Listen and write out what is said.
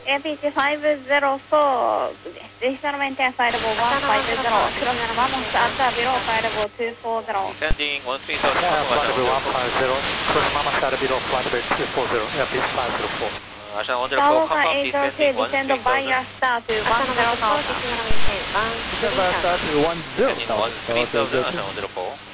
APC 504, additional maintain flight level 150, cruising vamos alta below flight level 240. Descending 130, flight level 150, cruise mama side below flight level 240, APC 504. Ashan 104, Tower confirm descending 802, descend by your start to 10,000. Descend by start to 10,000. Descending 130, Ashan 104.